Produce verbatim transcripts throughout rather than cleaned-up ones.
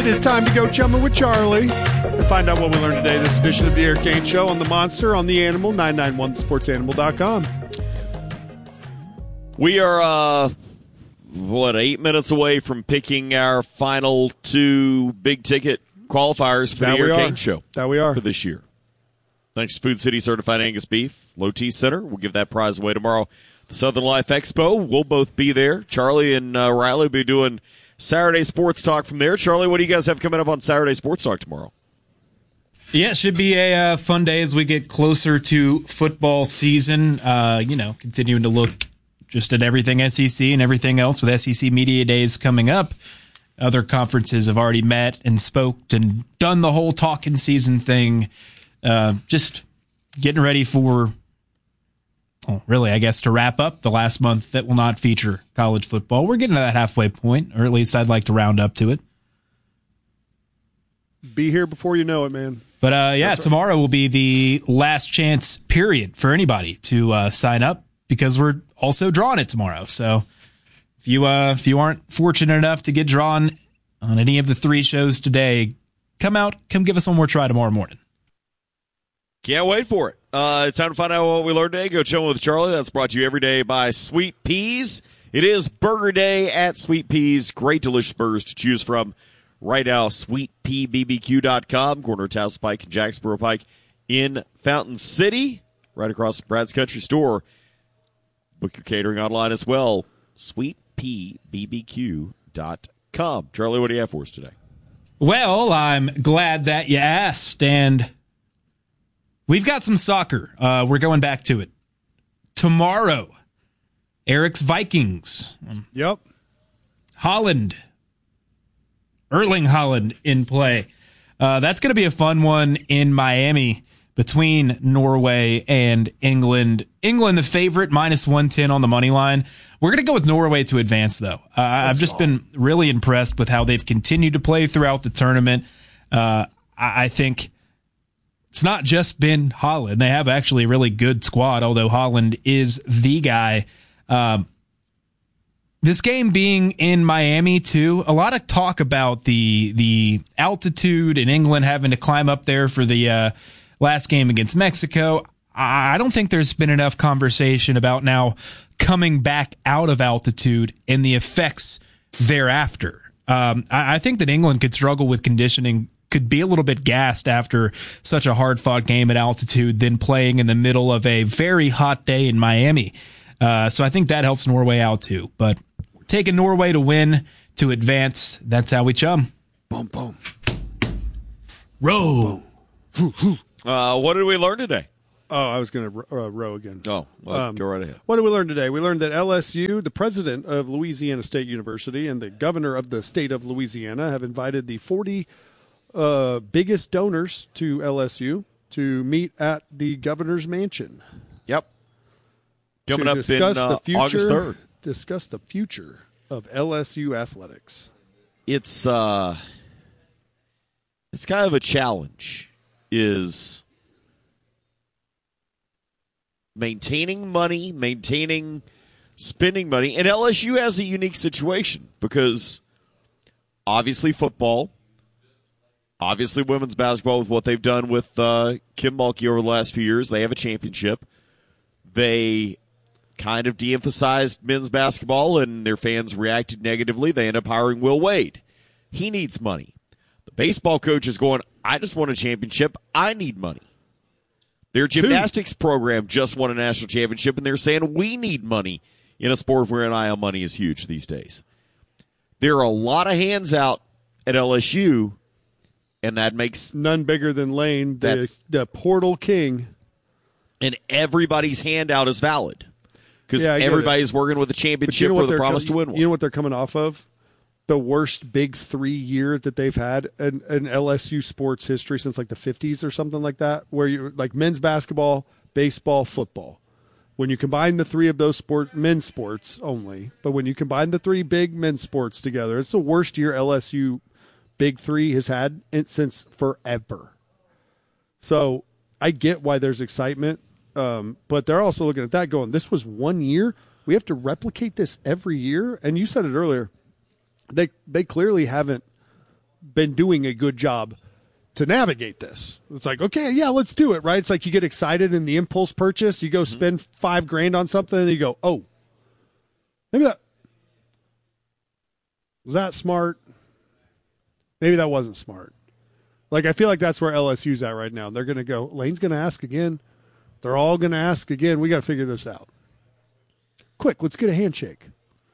It is time to go chumming with Charlie and find out what we learned today. This edition of the Eric Kane Show on the Monster, on the Animal, nine nine one sports animal dot com. We are, uh, what, eight minutes away from picking our final two big-ticket qualifiers for That the we Eric are. Kane Show. That we are. For this year. Thanks to Food City Certified Angus Beef, Low T Center. We'll give that prize away tomorrow. The Southern Life Expo, we'll both be there. Charlie and uh, Riley will be doing Saturday Sports Talk from there. Charlie, what do you guys have coming up on Saturday Sports Talk tomorrow? Yeah, it should be a uh, fun day as we get closer to football season. Uh, you know, continuing to look just at everything S E C and everything else with S E C Media Days coming up. Other conferences have already met and spoke and done the whole talking season thing. Uh, just getting ready for, well, really, I guess, to wrap up the last month that will not feature college football. We're getting to that halfway point, or at least I'd like to round up to it. Be here before you know it, man. But, uh, yeah, That's tomorrow will be the last chance period for anybody to uh, sign up because we're also drawing it tomorrow. So if you uh, if you aren't fortunate enough to get drawn on any of the three shows today, come out, come give us one more try tomorrow morning. Can't wait for it. Uh, it's time to find out what we learned today. Go chilling with Charlie. That's brought to you every day by Sweet Peas. It is Burger Day at Sweet Peas. Great, delicious burgers to choose from right now. sweet pea b b q dot com, corner of Tassel Pike and Jacksboro Pike in Fountain City, right across from Brad's Country Store. Book your catering online as well. sweet pea b b q dot com. Charlie, what do you have for us today? Well, I'm glad that you asked, and we've got some soccer. Uh, we're going back to it. Tomorrow, Eric's Vikings. Yep. Holland. Erling Haaland in play. Uh, that's going to be a fun one in Miami between Norway and England. England, the favorite, minus one ten on the money line. We're going to go with Norway to advance, though. Uh, I've just been really impressed with how they've continued to play throughout the tournament. Uh, I, I think it's not just been Haaland. They have actually a really good squad, although Haaland is the guy. Um, This game being in Miami, too, a lot of talk about the the altitude in England having to climb up there for the uh, last game against Mexico. I don't think there's been enough conversation about now coming back out of altitude and the effects thereafter. Um, I, I think that England could struggle with conditioning, could be a little bit gassed after such a hard-fought game at altitude, then playing in the middle of a very hot day in Miami. Uh, so I think that helps Norway out, too. But taking Norway to win, to advance. That's how we chum. Boom, boom. Row. Uh, what did we learn today? Oh, I was going to uh, row again. Oh, well, Um, go right ahead. What did we learn today? We learned that L S U, the president of Louisiana State University, and the governor of the state of Louisiana have invited the forty uh, biggest donors to L S U to meet at the governor's mansion. Yep. Coming to up in discuss uh, the future, August third. Discuss the future of L S U athletics. It's uh, it's kind of a challenge. Is maintaining money, maintaining spending money, and L S U has a unique situation because obviously football, obviously women's basketball with what they've done with uh, Kim Mulkey over the last few years. They have a championship. They kind of de-emphasized men's basketball, and their fans reacted negatively. They end up hiring Will Wade. He needs money. The baseball coach is going, I just won a championship. I need money. Their gymnastics Two. program just won a national championship, and they're saying we need money in a sport where N I L money is huge these days. There are a lot of hands out at L S U, and that makes none bigger than Lane, the, the portal king. And everybody's handout is valid because yeah, everybody's it. working with a championship you know for the promise com- to win one. You know what they're coming off of? The worst big three year that they've had in, in L S U sports history since like the fifties or something like that, where you like men's basketball, baseball, football. When you combine the three of those sport men's sports only, but when you combine the three big men's sports together, it's the worst year L S U big three has had since forever. So I get why there's excitement, um, but they're also looking at that going, this was one year. We have to replicate this every year. And you said it earlier. They they clearly haven't been doing a good job to navigate this. It's like, okay, yeah, let's do it, right? It's like you get excited in the impulse purchase. You go mm-hmm. spend five grand on something, and you go, oh, maybe that was that smart. Maybe that wasn't smart. Like, I feel like that's where L S U's at right now. They're going to go, Lane's going to ask again. They're all going to ask again. We got to figure this out. Quick, let's get a handshake.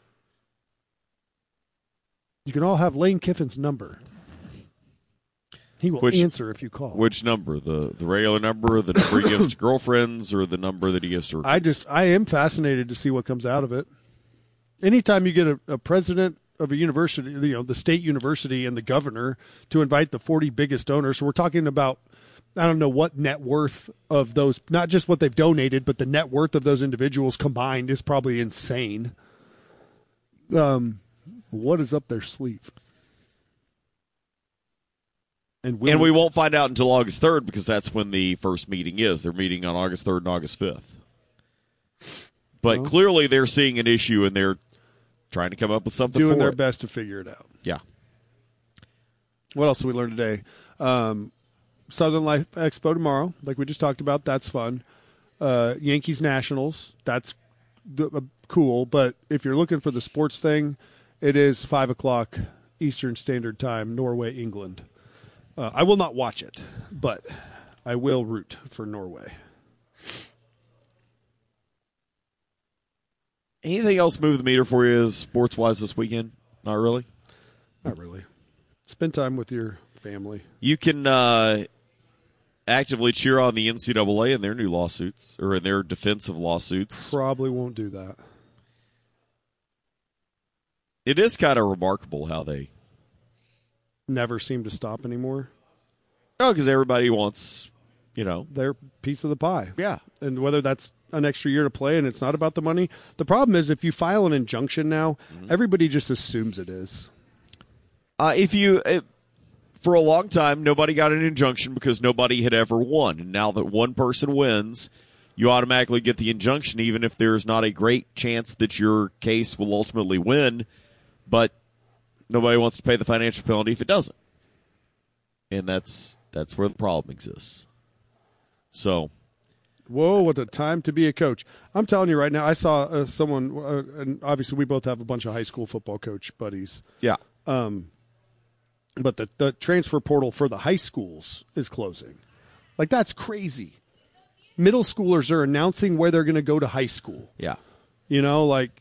You can all have Lane Kiffin's number. He will which, answer if you call. Which number? The the regular number, the number he gives to girlfriends, or the number that he gives to recruits? I just, I am fascinated to see what comes out of it. Anytime you get a, a president of a university, you know, the state university and the governor to invite the forty biggest donors, so we're talking about, I don't know what net worth of those, not just what they've donated, but the net worth of those individuals combined is probably insane. Um, what is up their sleeve? And, and we won't find out until August third because that's when the first meeting is. They're meeting on August third and August fifth. But well, clearly they're seeing an issue and they're trying to come up with something doing for their it. best to figure it out. Yeah. What else did we learn today? Um, Southern Life Expo tomorrow, like we just talked about. That's fun. Uh, Yankees Nationals, that's d- uh, cool. But if you're looking for the sports thing, it is five o'clock Eastern Standard Time, Norway, England. Uh, I will not watch it, but I will root for Norway. Anything else move the meter for you sports-wise this weekend? Not really? Not really. Spend time with your family. You can uh, actively cheer on the N C double A in their new lawsuits, or in their defensive lawsuits. Probably won't do that. It is kind of remarkable how they never seem to stop anymore. Oh, because everybody wants, you know, their piece of the pie. Yeah. And whether that's an extra year to play and it's not about the money. The problem is if you file an injunction now, mm-hmm. everybody just assumes it is. Uh, if you, it, for a long time, nobody got an injunction because nobody had ever won. And now that one person wins, you automatically get the injunction, even if there's not a great chance that your case will ultimately win. But nobody wants to pay the financial penalty if it doesn't. And that's that's where the problem exists. So, whoa, what a time to be a coach. I'm telling you right now, I saw uh, someone, uh, and obviously we both have a bunch of high school football coach buddies. Yeah. Um, but the, the transfer portal for the high schools is closing. Like, that's crazy. Middle schoolers are announcing where they're going to go to high school. Yeah. You know, like,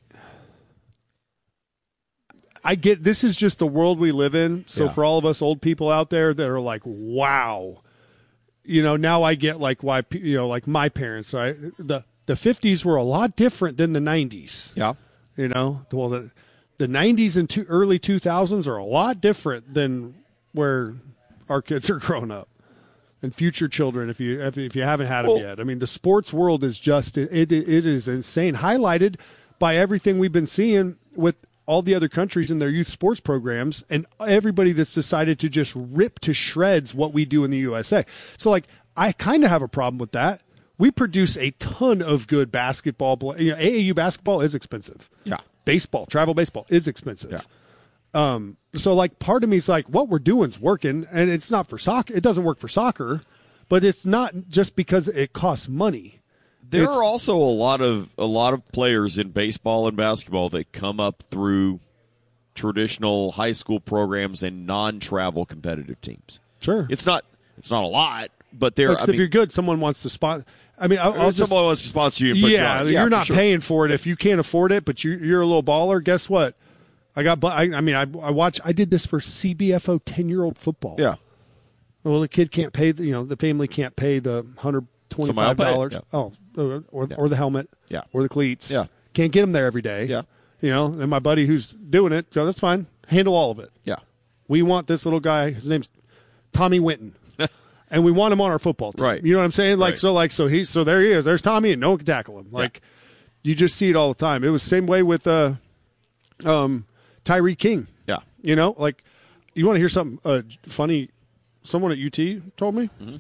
I get, this is just the world we live in. So yeah. for all of us old people out there that are like, wow, you know, now I get like why, you know, like my parents, right? The, the fifties were a lot different than the nineties. Yeah. You know, well, the, the nineties and two, early two thousands are a lot different than where our kids are growing up and future children. If you, if, if you haven't had them well, yet, I mean, the sports world is just, it, it, it is insane, highlighted by everything we've been seeing with all the other countries in their youth sports programs and everybody that's decided to just rip to shreds what we do in the U S A. So, like, I kind of have a problem with that. We produce a ton of good basketball. You know, A A U basketball is expensive. Yeah. Baseball, travel baseball is expensive. Yeah. Um, so, like, part of me is like, what we're doing's working, and it's not for soccer. It doesn't work for soccer, but it's not just because it costs money. There it's, are also a lot of a lot of players in baseball and basketball that come up through traditional high school programs and non-travel competitive teams. Sure, it's not it's not a lot, but there. Like, if mean, you're good, someone wants to spot. I mean, I'll, I'll someone just, wants to sponsor you. And put yeah, you on. you're yeah, not sure. paying for it if you can't afford it, but you, you're a little baller. Guess what? I got. I, I mean, I I watch. I did this for C B F O ten year old football. Yeah. Well, the kid can't pay. The, you know, the family can't pay the hundred twenty five dollars. Yeah. Oh. Or or, yeah. or the helmet, yeah, or the cleats, yeah. Can't get them there every day, yeah. You know, and my buddy who's doing it, so that's fine. Handle all of it, yeah. We want this little guy. His name's Tommy Winton, and we want him on our football team. Right. You know what I'm saying? Like right. so, like so he so there he is. There's Tommy, and no one can tackle him. Like yeah. You just see it all the time. It was the same way with uh, um, Tyree King. Yeah. You know, like you want to hear something uh, funny? Someone at U T told me. Mm-hmm.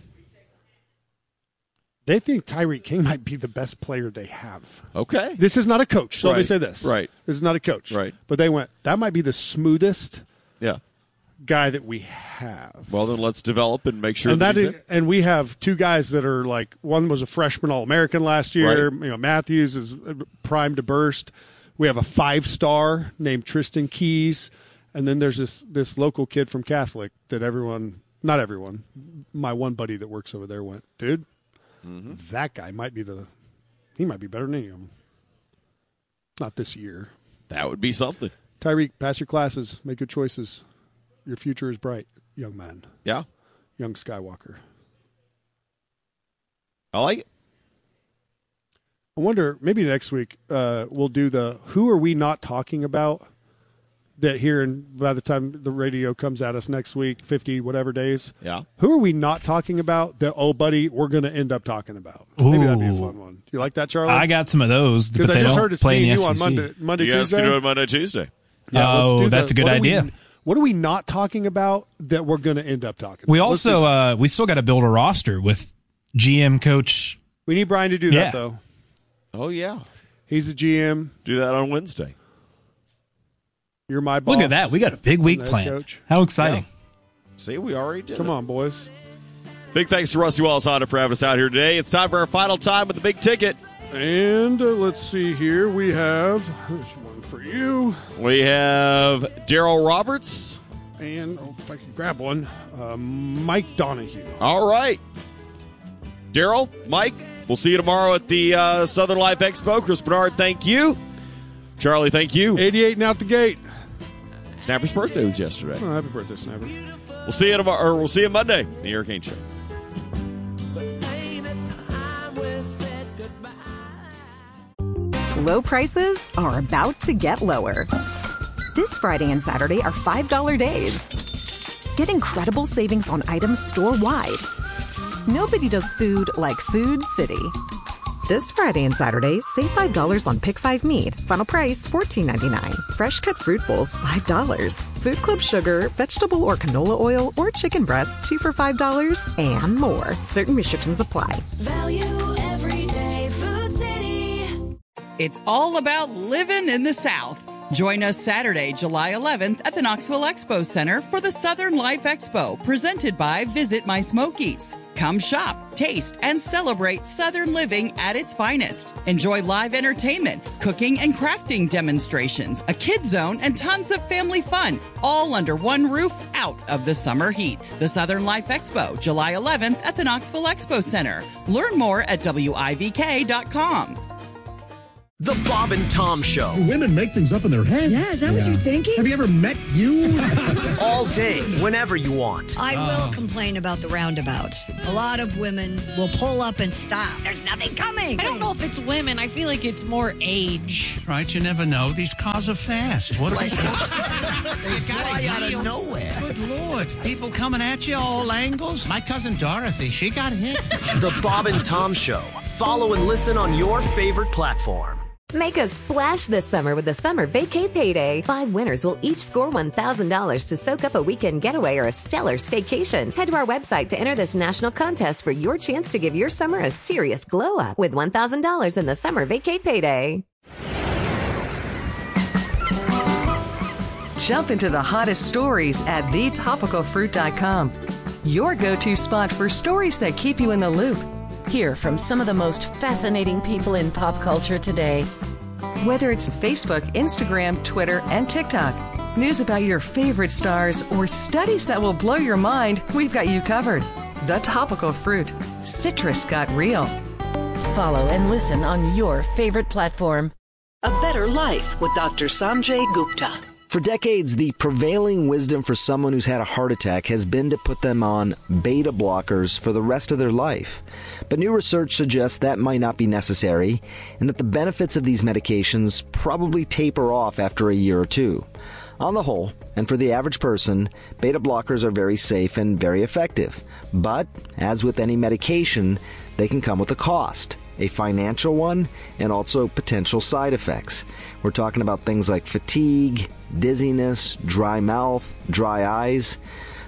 They think Tyreek King might be the best player they have. Okay. This is not a coach, so right. let me say this. Right. This is not a coach. Right. But they went, that might be the smoothest yeah. guy that we have. Well, then let's develop and make sure and that, that he's is, in. and we have two guys that are like, one was a freshman All-American last year. Right. You know, Matthews is primed to burst. We have a five-star named Tristan Keys, and then there's this this local kid from Catholic that everyone, not everyone, my one buddy that works over there went, dude, mm-hmm. that guy might be the, he might be better than any of them. Not this year. That would be something. Tyreek, pass your classes, make good choices. Your future is bright, young man. Yeah. Young Skywalker. I like it. I wonder, maybe next week uh, we'll do the who are we not talking about that here, and by the time the radio comes at us next week, fifty whatever days. Yeah. Who are we not talking about that, oh, buddy, we're going to end up talking about? Ooh. Maybe that'd be a fun one. You like that, Charlie? I got some of those, but Because they I just don't heard it's play me in and the you on S E C. Monday, Monday You guys Tuesday. can do it Monday, Tuesday. Yeah, let's Oh, do that's the- a good what are idea. We, what are we not talking about that we're going to end up talking We about? Let's also do- uh, we still got to build a roster with G M coach. we need Brian to do Yeah. that, though. Oh, yeah. He's the G M. Do that on Wednesday. You're my boss. Look at that. We got a big week I'm the head planned. coach. How exciting. See, we already did Come it. on, boys. Big thanks to Rusty Wallace Honda for having us out here today. It's time for our final time with the big ticket. And uh, let's see here. We have, there's one for you. We have Daryl Roberts. And oh, if I can grab one, uh, Mike Donahue. All right. Daryl, Mike, we'll see you tomorrow at the uh, Southern Life Expo. Chris Bernard, thank you. Charlie, thank you. eighty-eight and out the gate. Snapper's birthday was yesterday. Oh, happy birthday, Snapper. We'll see you tomorrow, or we'll see you Monday, the Eric Kane Show. Low prices are about to get lower. This Friday and Saturday are five dollar days. Get incredible savings on items store-wide. Nobody does food like Food City. This Friday and Saturday, save five dollars on Pick five meat. Final price fourteen ninety-nine. Fresh cut fruit bowls, five dollars. Food Club sugar, vegetable or canola oil, or chicken breast, two for five dollars, and more. Certain restrictions apply. Value every day, Food City. It's all about living in the South. Join us Saturday, July eleventh at the Knoxville Expo Center for the Southern Life Expo, presented by Visit My Smokies. Come shop, taste, and celebrate Southern living at its finest. Enjoy live entertainment, cooking and crafting demonstrations, a kid zone, and tons of family fun, all under one roof out of the summer heat. The Southern Life Expo, July eleventh at the Knoxville Expo Center. Learn more at W I V K dot com. The Bob and Tom Show. Women make things up in their heads. Yeah, is that what you're thinking? Have you ever met you? All day, whenever you want. I will complain about the roundabouts. A lot of women will pull up and stop. There's nothing coming. I don't know if it's women. I feel like it's more age. Right, you never know. These cars are fast. What Like- they fly out of nowhere. Good Lord. People coming at you all angles. My cousin Dorothy, she got hit. The Bob and Tom Show. Follow and listen on your favorite platform. Make a splash this summer with the Summer Vacay Payday. Five winners will each score one thousand dollars to soak up a weekend getaway or a stellar staycation. Head to our website to enter this national contest for your chance to give your summer a serious glow up with one thousand dollars in the Summer Vacay Payday. Jump into the hottest stories at the topical fruit dot com. Your go-to spot for stories that keep you in the loop. Hear from some of the most fascinating people in pop culture today. Whether it's Facebook, Instagram, Twitter, and TikTok, news about your favorite stars, or studies that will blow your mind, we've got you covered. The Topical Fruit. Citrus got real. Follow and listen on your favorite platform. A Better Life with Doctor Sanjay Gupta. For decades, the prevailing wisdom for someone who's had a heart attack has been to put them on beta blockers for the rest of their life. But new research suggests that might not be necessary, and that the benefits of these medications probably taper off after a year or two. On the whole, and for the average person, beta blockers are very safe and very effective. But, as with any medication, they can come with a cost. A financial one, and also potential side effects. We're talking about things like fatigue, dizziness, dry mouth, dry eyes.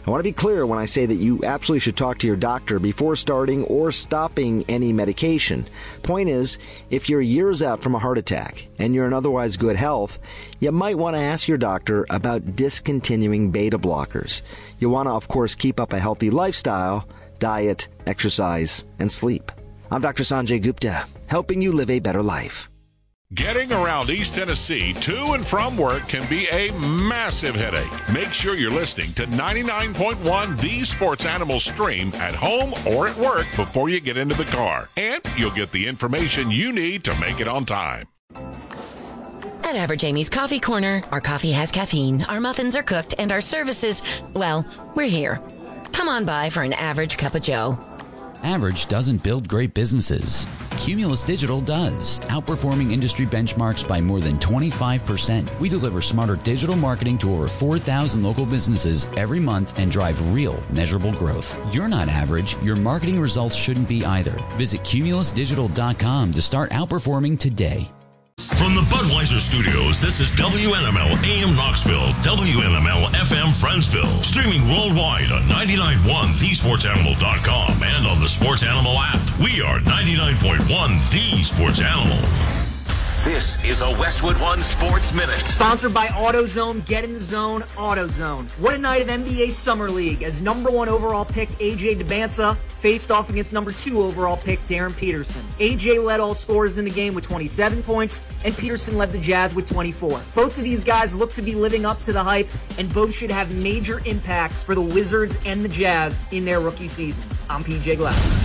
I want to be clear when I say that you absolutely should talk to your doctor before starting or stopping any medication. Point is, if you're years out from a heart attack and you're in otherwise good health, you might want to ask your doctor about discontinuing beta blockers. You want to, of course, keep up a healthy lifestyle, diet, exercise, and sleep. I'm Doctor Sanjay Gupta, helping you live a better life. Getting around East Tennessee to and from work can be a massive headache. Make sure you're listening to ninety-nine point one The Sports Animal Stream at home or at work before you get into the car. And you'll get the information you need to make it on time. At Average Amy's Coffee Corner, our coffee has caffeine, our muffins are cooked, and our services, well, we're here. Come on by for an average cup of joe. Average doesn't build great businesses. Cumulus Digital does, outperforming industry benchmarks by more than twenty-five percent. We deliver smarter digital marketing to over four thousand local businesses every month and drive real, measurable growth. You're not average. Your marketing results shouldn't be either. Visit cumulus digital dot com to start outperforming today. From the Budweiser Studios, this is W N M L A M Knoxville, W N M L F M Friendsville, streaming worldwide on ninety-nine point one the sports animal dot com and on the Sports Animal app. We are ninety-nine point one The Sports Animal. This is a Westwood One Sports Minute. Sponsored by AutoZone. Get in the zone, AutoZone. What a night of N B A Summer League as number one overall pick A J DeBanza faced off against number two overall pick Darren Peterson. A J led all scorers in the game with twenty-seven points, and Peterson led the Jazz with twenty-four. Both of these guys look to be living up to the hype, and both should have major impacts for the Wizards and the Jazz in their rookie seasons. I'm P J Glass.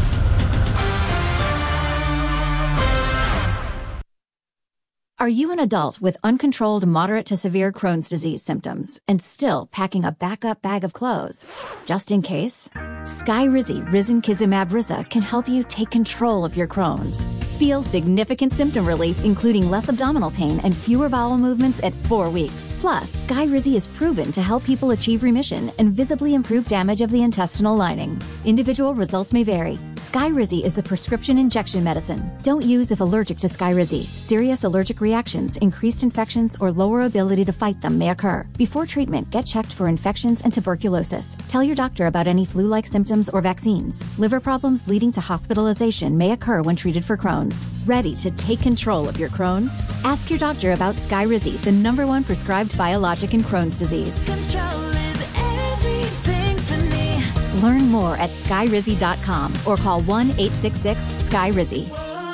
Are you an adult with uncontrolled moderate to severe Crohn's disease symptoms and still packing a backup bag of clothes? Just in case? Skyrizi Risankizumab Riza can help you take control of your Crohn's. Feel significant symptom relief, including less abdominal pain and fewer bowel movements at four weeks. Plus, Skyrizi is proven to help people achieve remission and visibly improve damage of the intestinal lining. Individual results may vary. Skyrizi is a prescription injection medicine. Don't use if allergic to Skyrizi. Serious allergic reactions, increased infections, or lower ability to fight them may occur. Before treatment, get checked for infections and tuberculosis. Tell your doctor about any flu-like symptoms or vaccines. Liver problems leading to hospitalization may occur when treated for Crohn's. Ready to take control of your Crohn's? Ask your doctor about Skyrizi, the number one prescribed biologic in Crohn's disease. Control is everything to me. Learn more at skyrizi dot com or call one eight six six sky rizi.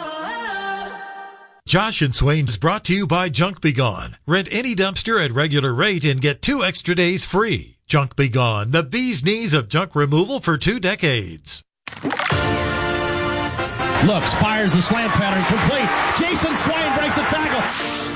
Josh and Swain is brought to you by Junk Be Gone. Rent any dumpster at regular rate and get two extra days free. Junk Be Gone, the bee's knees of junk removal for two decades. Looks, fires the slant pattern complete. Jason Swain breaks a tackle.